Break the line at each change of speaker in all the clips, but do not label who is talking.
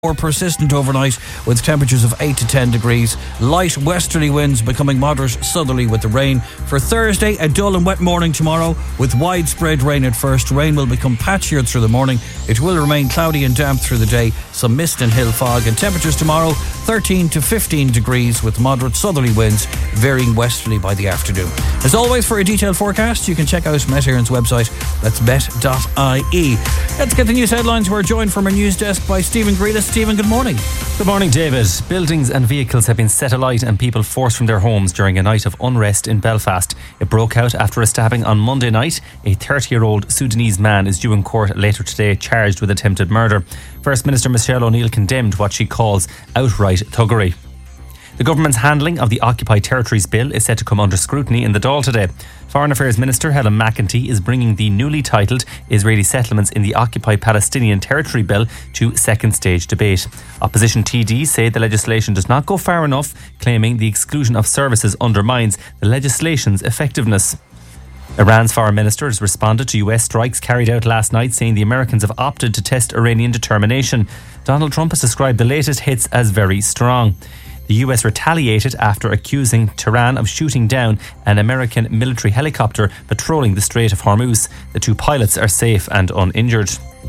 More persistent overnight with temperatures of 8 to 10 degrees. Light westerly winds becoming moderate southerly with the rain. For Thursday, a dull and wet morning tomorrow with widespread rain at first. Rain will become patchier through the morning. It will remain cloudy and damp through the day. Some mist and hill fog. And temperatures tomorrow 13 to 15 degrees with moderate southerly winds varying westerly by the afternoon. As always, for a detailed forecast, you can check out Met Éireann's website. That's bet.ie. Let's get the news headlines. We're joined from our news desk by Stephen Grealis. Stephen, good morning.
Good morning, David. Buildings and vehicles have been set alight and people forced from their homes during a night of unrest in Belfast. It broke out after a stabbing on Monday night. A 30-year-old Sudanese man is due in court later today, charged with attempted murder. First Minister Michelle O'Neill condemned what she calls outright thuggery. The government's handling of the Occupied Territories Bill is set to come under scrutiny in the Dáil today. Foreign Affairs Minister Helen McEntee is bringing the newly titled Israeli settlements in the Occupied Palestinian Territory Bill to second stage debate. Opposition TDs say the legislation does not go far enough, claiming the exclusion of services undermines the legislation's effectiveness. Iran's foreign minister has responded to US strikes carried out last night, saying the Americans have opted to test Iranian determination. Donald Trump has described the latest hits as very strong. The US retaliated after accusing Tehran of shooting down an American military helicopter patrolling the Strait of Hormuz. The two pilots are safe and uninjured.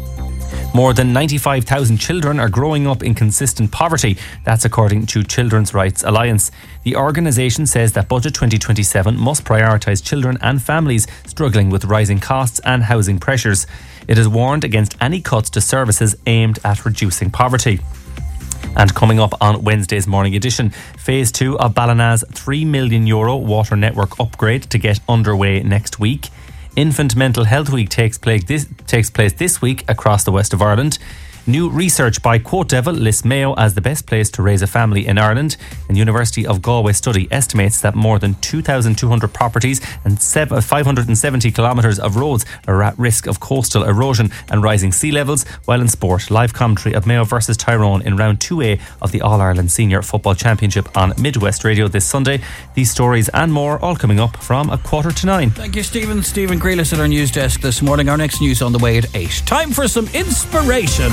More than 95,000 children are growing up in consistent poverty. That's according to Children's Rights Alliance. The organisation says that Budget 2027 must prioritise children and families struggling with rising costs and housing pressures. It has warned against any cuts to services aimed at reducing poverty. And coming up on Wednesday's morning edition, Phase 2 of Ballina's €3 million water network upgrade to get underway next week. Infant Mental Health Week takes place this week across the west of Ireland. New research by Quote Devil lists Mayo as the best place to raise a family in Ireland. And University of Galway study estimates that more than 2,200 properties and 570 kilometres of roads are at risk of coastal erosion and rising sea levels. While in sport, live commentary of Mayo versus Tyrone in round 2A of the All-Ireland Senior Football Championship on Midwest Radio this Sunday. These stories and more all coming up from 8:45.
Thank you, Stephen. Stephen Grealis at our news desk this morning. Our next news on the way at 8. Time for some inspiration.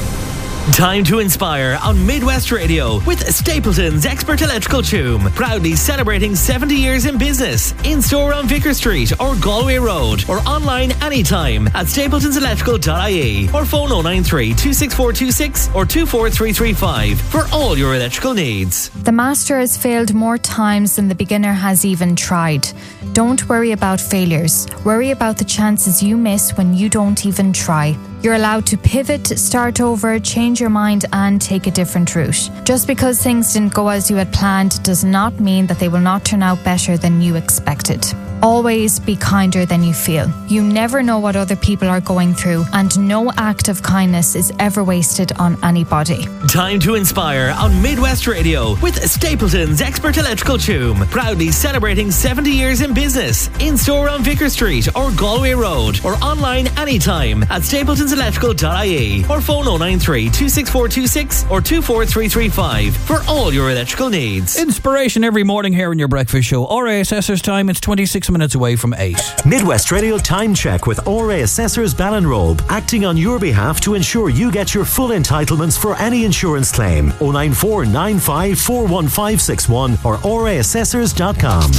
Time to inspire on Midwest Radio with Stapleton's Expert Electrical Choom. Proudly celebrating 70 years in business. In store on Vicar Street or Galway Road or online anytime at stapletonselectrical.ie or phone 093 26426 or 24335 for all your electrical needs.
The master has failed more times than the beginner has even tried. Don't worry about failures. Worry about the chances you miss when you don't even try. You're allowed to pivot, start over, change your mind and take a different route. Just because things didn't go as you had planned does not mean that they will not turn out better than you expected. Always be kinder than you feel. You never know what other people are going through, and no act of kindness is ever wasted on anybody.
Time to inspire on Midwest Radio with Stapleton's Expert Electrical Choom. Proudly celebrating 70 years in business. In store on Vicar Street or Galway Road or online anytime at stapletonselectrical.ie or phone 093 26426 or 24335 for all your electrical needs.
Inspiration every morning here in your breakfast show. RA Assessor's time, it's 26 minutes away from 8.
Midwest Radio Time Check with RA Assessors Ballinrobe, acting on your behalf to ensure you get your full entitlements for any insurance claim. 094 95 41561 or raassessors.com.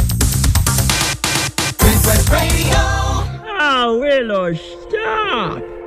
Midwest Radio. Oh, Willow, stop.